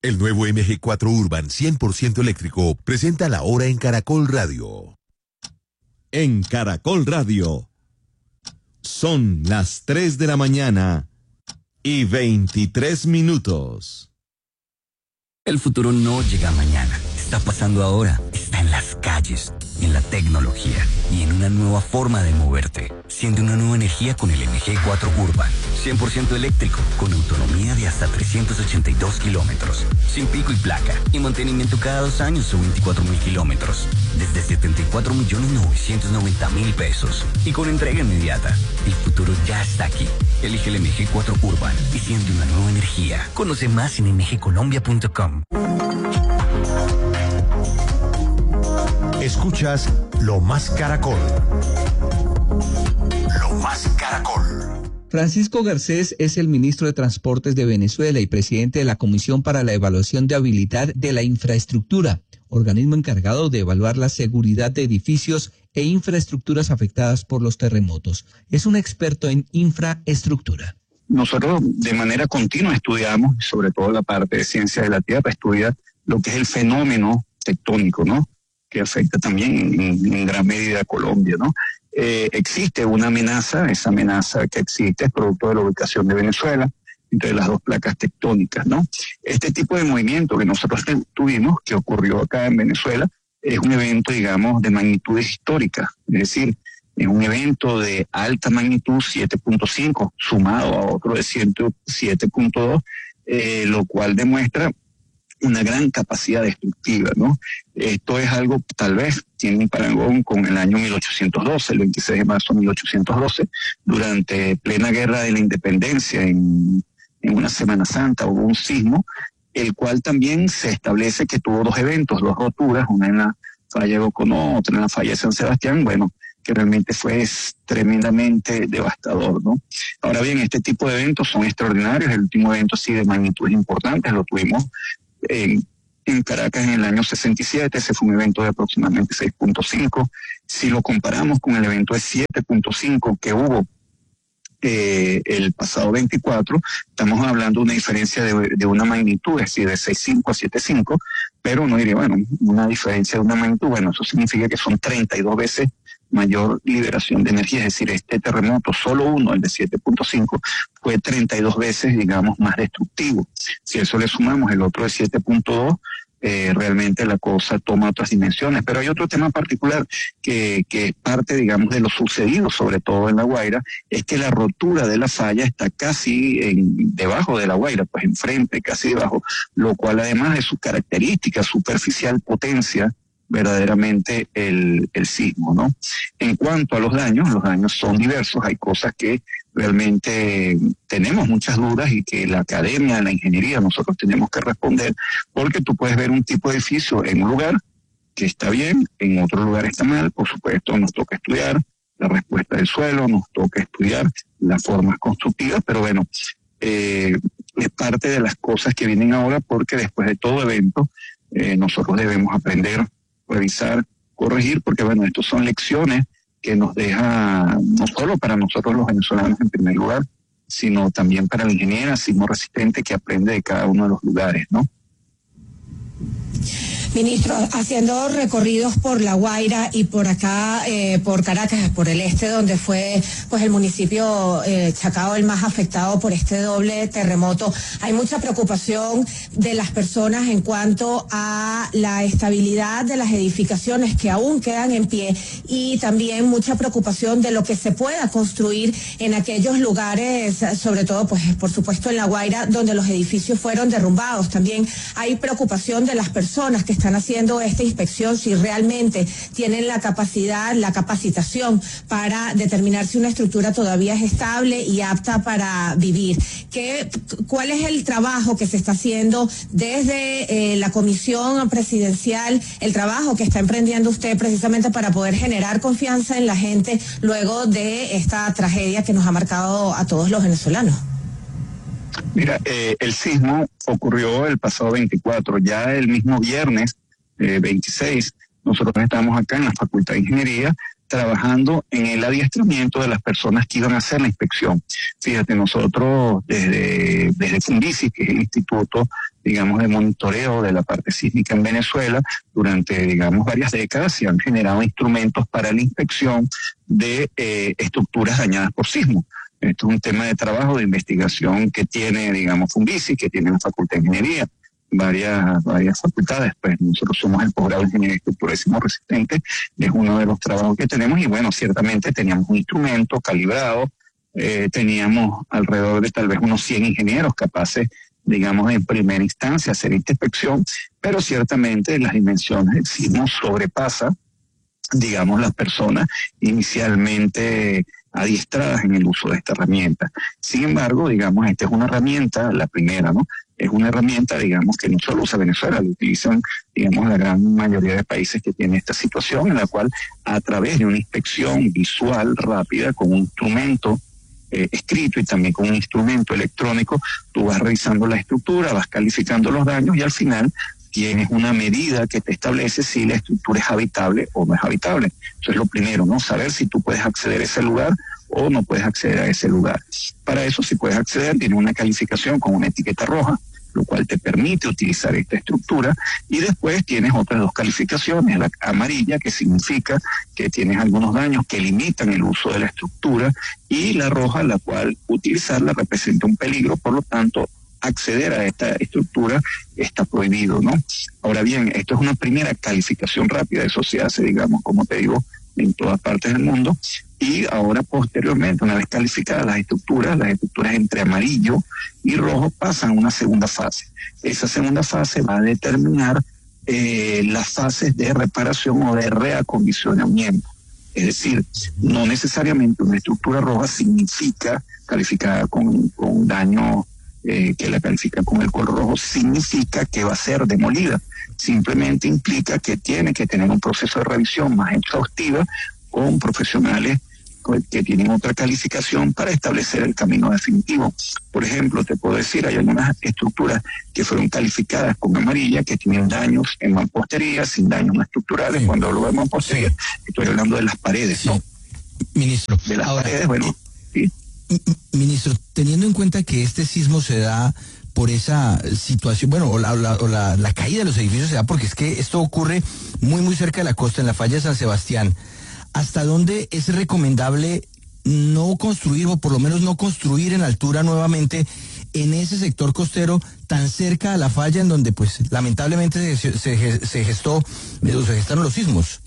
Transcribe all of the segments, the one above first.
El nuevo MG4 Urban 100% eléctrico presenta la hora en Caracol Radio. En Caracol Radio son las 3 de la mañana y 23 minutos. El futuro no llega mañana, está pasando ahora, está en las calles, en la tecnología y en una nueva forma de moverte. Siente una nueva energía con el MG4 Urban, 100% eléctrico, con autonomía de hasta 382 kilómetros, sin pico y placa, y mantenimiento cada 2 años o 24.000 kilómetros, desde 74.990.000 pesos, y con entrega inmediata. El futuro ya está aquí. Elige el MG4 Urban y siente una nueva energía. Conoce más en mgcolombia.com. Escuchas Lo Más Caracol. Lo Más Caracol. Francisco Garcés es el ministro de Transportes de Venezuela y presidente de la Comisión para la Evaluación de Habilidad de la Infraestructura, organismo encargado de evaluar la seguridad de edificios e infraestructuras afectadas por los terremotos. Es un experto en infraestructura. Nosotros de manera continua estudiamos, sobre todo la parte de ciencia de la Tierra, estudia lo que es el fenómeno tectónico, ¿no?, que afecta también en gran medida a Colombia, ¿no? Existe una amenaza, esa amenaza que existe es producto de la ubicación de Venezuela, entre las dos placas tectónicas, ¿no? Este tipo de movimiento que nosotros tuvimos, que ocurrió acá en Venezuela, es un evento, digamos, de magnitudes históricas, es decir, es un evento de alta magnitud 7.5, sumado a otro de 7.2, lo cual demuestra una gran capacidad destructiva, ¿no? Esto es algo, tal vez, tiene un parangón con el año 1812, el 26 de marzo de 1812, durante plena guerra de la independencia, en una Semana Santa hubo un sismo, el cual también se establece que tuvo dos eventos, dos roturas, una en la falla de Boconó, otra en la falla de San Sebastián, bueno, que realmente fue tremendamente devastador, ¿no? Ahora bien, este tipo de eventos son extraordinarios. El último evento así de magnitudes importantes lo tuvimos en Caracas en el año 67, ese fue un evento de aproximadamente 6.5. Si lo comparamos con el evento de 7.5 que hubo el pasado 24, estamos hablando de una diferencia de una magnitud, es decir, de 6.5 a 7.5, pero uno diría, bueno, una diferencia de una magnitud, bueno, eso significa que son 32 veces mayor liberación de energía, es decir, este terremoto, solo uno, el de 7.5, fue 32 veces, digamos, más destructivo. Si eso le sumamos el otro de 7.2, realmente la cosa toma otras dimensiones. Pero hay otro tema particular que es parte, digamos, de lo sucedido, sobre todo en La Guaira, es que la rotura de la falla está casi debajo de La Guaira, pues enfrente, casi debajo, lo cual además de su característica superficial potencia verdaderamente el sismo, ¿no? En cuanto a los daños son diversos, hay cosas que realmente tenemos muchas dudas y que la academia, la ingeniería, nosotros tenemos que responder, porque tú puedes ver un tipo de edificio en un lugar que está bien, en otro lugar está mal, por supuesto nos toca estudiar la respuesta del suelo, nos toca estudiar las formas constructivas, pero bueno, es parte de las cosas que vienen ahora, porque después de todo evento nosotros debemos aprender, revisar, corregir, porque bueno, estos son lecciones que nos deja, no solo para nosotros los venezolanos en primer lugar, sino también para la ingeniera sismo resistente que aprende de cada uno de los lugares, ¿no? Ministro, haciendo recorridos por La Guaira y por acá, por Caracas, por el este, donde fue pues el municipio Chacao el más afectado por este doble terremoto, hay mucha preocupación de las personas en cuanto a la estabilidad de las edificaciones que aún quedan en pie, y también mucha preocupación de lo que se pueda construir en aquellos lugares, sobre todo pues por supuesto en La Guaira, donde los edificios fueron derrumbados. También hay preocupación de las personas que están haciendo esta inspección, si realmente tienen la capacidad, la capacitación para determinar si una estructura todavía es estable y apta para vivir. ¿Cuál es el trabajo que se está haciendo desde la comisión presidencial, el trabajo que está emprendiendo usted precisamente para poder generar confianza en la gente luego de esta tragedia que nos ha marcado a todos los venezolanos? Mira, el sismo ocurrió el pasado 24, ya el mismo viernes 26, nosotros estamos acá en la Facultad de Ingeniería trabajando en el adiestramiento de las personas que iban a hacer la inspección. Fíjate, nosotros desde Fundisi, que es el Instituto digamos, de monitoreo de la parte sísmica en Venezuela durante, digamos, varias décadas y han generado instrumentos para la inspección de estructuras dañadas por sismo. Esto es un tema de trabajo, de investigación que tiene, digamos, Fundisi, que tiene la Facultad de Ingeniería, varias facultades. Pues nosotros somos el posgrado de Ingeniería de Estructura de Sismo Resistente, es uno de los trabajos que tenemos y bueno, ciertamente teníamos un instrumento calibrado, teníamos alrededor de tal vez unos 100 ingenieros capaces, digamos, en primera instancia hacer esta inspección, pero ciertamente las dimensiones del sismo sobrepasa, digamos, las personas inicialmente adiestradas en el uso de esta herramienta. Sin embargo, digamos, esta es una herramienta, la primera, ¿no? Es una herramienta, digamos, que no solo usa Venezuela, lo utilizan, digamos, la gran mayoría de países que tienen esta situación, en la cual a través de una inspección visual rápida con un instrumento escrito y también con un instrumento electrónico, tú vas revisando la estructura, vas calificando los daños y al final tienes una medida que te establece si la estructura es habitable o no es habitable. Eso es lo primero, ¿no? Saber si tú puedes acceder a ese lugar o no puedes acceder a ese lugar. Para eso, si puedes acceder, tienes una calificación con una etiqueta roja, lo cual te permite utilizar esta estructura, y después tienes otras dos calificaciones, la amarilla, que significa que tienes algunos daños que limitan el uso de la estructura, y la roja, la cual utilizarla representa un peligro, por lo tanto, acceder a esta estructura está prohibido, ¿no? Ahora bien, esto es una primera calificación rápida, eso se hace, digamos, como te digo, en todas partes del mundo, y ahora posteriormente, una vez calificadas las estructuras entre amarillo y rojo pasan a una segunda fase. Esa segunda fase va a determinar las fases de reparación o de reacondicionamiento. Es decir, no necesariamente una estructura roja significa calificada con daño que la califica con el color rojo, significa que va a ser demolida. Simplemente implica que tiene que tener un proceso de revisión más exhaustiva con profesionales que tienen otra calificación para establecer el camino definitivo. Por ejemplo, te puedo decir, hay algunas estructuras que fueron calificadas con amarilla que tienen daños en mampostería, sin daños no estructurales. Sí. Cuando hablo de mampostería, sí, estoy hablando de las paredes, sí, ¿no? Ministro, de las paredes, bueno, sí. Ministro, teniendo en cuenta que este sismo se da por esa situación, bueno, o la caída de los edificios se da porque es que esto ocurre muy cerca de la costa, en la falla de San Sebastián. ¿Hasta dónde es recomendable no construir, o por lo menos no construir en altura nuevamente en ese sector costero tan cerca a la falla en donde pues lamentablemente se gestaron los sismos?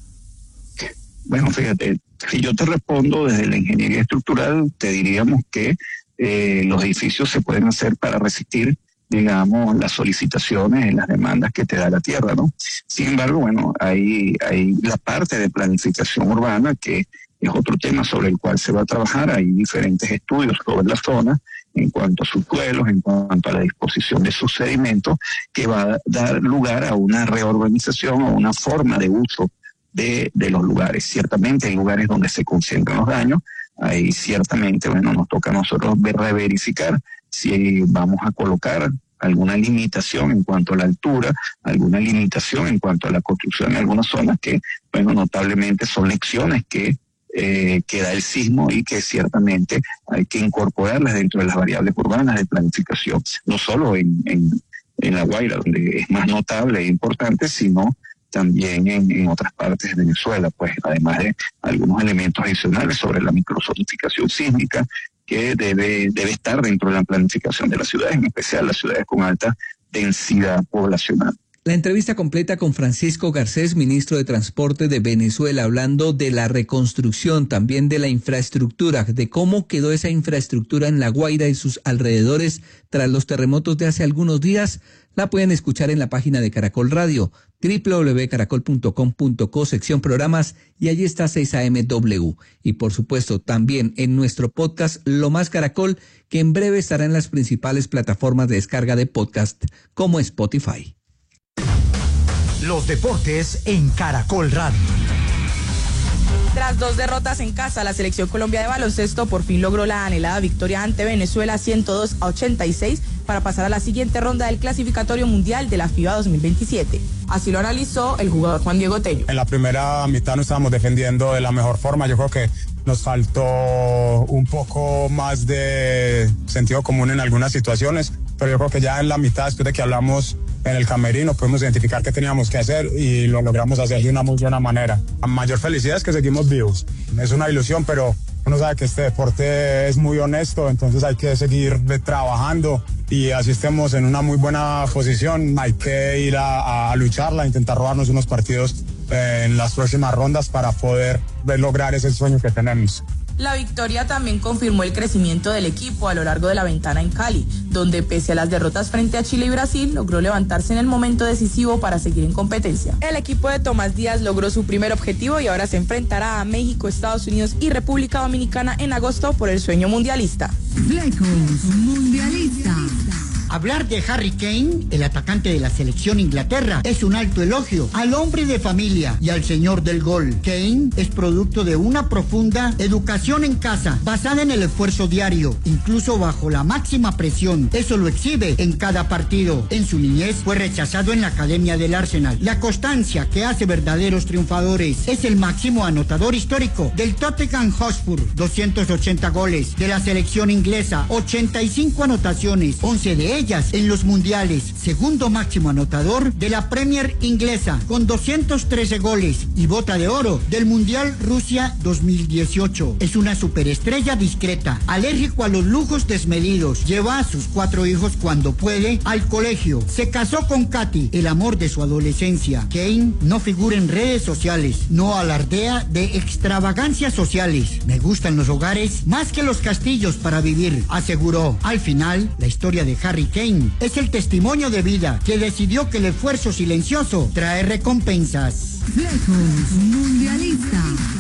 Bueno, fíjate, si yo te respondo desde la ingeniería estructural, te diríamos que los edificios se pueden hacer para resistir, digamos, las solicitaciones, las demandas que te da la tierra, ¿no? Sin embargo, bueno, hay la parte de planificación urbana, que es otro tema sobre el cual se va a trabajar. Hay diferentes estudios sobre la zona en cuanto a sus suelos, en cuanto a la disposición de sus sedimentos, que va a dar lugar a una reurbanización o una forma de uso de los lugares. Ciertamente hay lugares donde se concentran los daños, ahí ciertamente, bueno, nos toca a nosotros reverificar si vamos a colocar alguna limitación en cuanto a la altura, alguna limitación en cuanto a la construcción en algunas zonas que, bueno, notablemente son lecciones que da el sismo y que ciertamente hay que incorporarlas dentro de las variables urbanas de planificación, no solo en La Guaira, donde es más notable e importante, sino también en otras partes de Venezuela, pues además de algunos elementos adicionales sobre la microzonificación sísmica que debe estar dentro de la planificación de las ciudades, en especial las ciudades con alta densidad poblacional. La entrevista completa con Francisco Garcés, ministro de Transporte de Venezuela, hablando de la reconstrucción, también de la infraestructura, de cómo quedó esa infraestructura en La Guaira y sus alrededores tras los terremotos de hace algunos días. La pueden escuchar en la página de Caracol Radio, www.caracol.com.co, sección programas, y allí está 6AMW. Y por supuesto también en nuestro podcast Lo Más Caracol, que en breve estará en las principales plataformas de descarga de podcast como Spotify. Los deportes en Caracol Radio. Tras 2 derrotas en casa, la selección Colombia de baloncesto por fin logró la anhelada victoria ante Venezuela 102-86 para pasar a la siguiente ronda del clasificatorio mundial de la FIBA 2027. Así lo analizó el jugador Juan Diego Tello. En la primera mitad no estábamos defendiendo de la mejor forma. Yo creo que nos faltó un poco más de sentido común en algunas situaciones. pero yo creo que ya en la mitad, después de que hablamos en el camerino, pudimos identificar qué teníamos que hacer y lo logramos hacer de una muy buena manera. La mayor felicidad es que seguimos vivos. Es una ilusión, pero uno sabe que este deporte es muy honesto, entonces hay que seguir trabajando y así estemos en una muy buena posición. Hay que ir a lucharla, a intentar robarnos unos partidos en las próximas rondas para poder lograr ese sueño que tenemos. La victoria también confirmó el crecimiento del equipo a lo largo de la ventana en Cali, donde pese a las derrotas frente a Chile y Brasil, logró levantarse en el momento decisivo para seguir en competencia. El equipo de Tomás Díaz logró su primer objetivo y ahora se enfrentará a México, Estados Unidos y República Dominicana en agosto por el sueño mundialista. Flecos Mundialista. Hablar de Harry Kane, el atacante de la selección Inglaterra, es un alto elogio al hombre de familia y al señor del gol. Kane es producto de una profunda educación en casa, basada en el esfuerzo diario, incluso bajo la máxima presión. Eso lo exhibe en cada partido. En su niñez fue rechazado en la academia del Arsenal. La constancia que hace verdaderos triunfadores. Es el máximo anotador histórico del Tottenham Hotspur, 280 goles. De la selección inglesa, 85 anotaciones, 11 de ellas en los mundiales. Segundo máximo anotador de la Premier inglesa con 213 goles y bota de oro del Mundial Rusia 2018. Es una superestrella discreta, alérgico a los lujos desmedidos. Lleva a sus 4 hijos cuando puede al colegio. Se casó con Katy, el amor de su adolescencia. Kane no figura en redes sociales, no alardea de extravagancias sociales. Me gustan los hogares más que los castillos para vivir, aseguró. Al final, la historia de Harry Kane es el testimonio de vida que decidió que el esfuerzo silencioso trae recompensas. Flecos Mundialista.